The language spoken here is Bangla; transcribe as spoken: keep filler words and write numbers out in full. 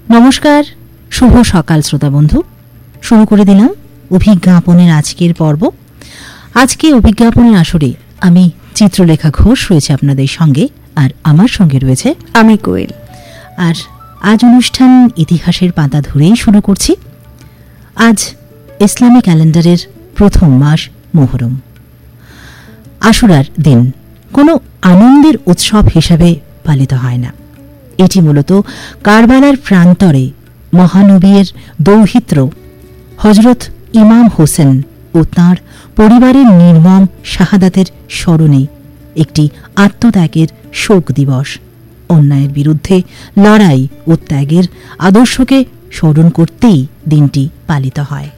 নমস্কার, শুভ সকাল শ্রোতা বন্ধু। শুরু করে দিলাম অভিজ্ঞাপনের আজকের পর্ব। আজকে অভিজ্ঞাপনের আসরে আমি চিত্রলেখা ঘোষ রয়েছে আপনাদের সঙ্গে, আর আমার সঙ্গে রয়েছে আমি কোয়েল। আর আজ অনুষ্ঠান ইতিহাসের পাতা ধরেই শুরু করছি। আজ ইসলামী ক্যালেন্ডারের প্রথম মাস মুহররম, আশুরার দিন কোনো আনন্দের উৎসব হিসাবে পালিত হয় না। এটি মূলত কারবালার প্রান্তরে মহানবীর দৌহিত্র হজরত ইমাম হোসেন ও তাঁর পরিবারের নির্মম শাহাদাতের স্মরণে একটি আত্মত্যাগের শোক দিবস। অন্যায়ের বিরুদ্ধে লড়াই ও ত্যাগের আদর্শকে স্মরণ করতেই দিনটি পালিত হয়।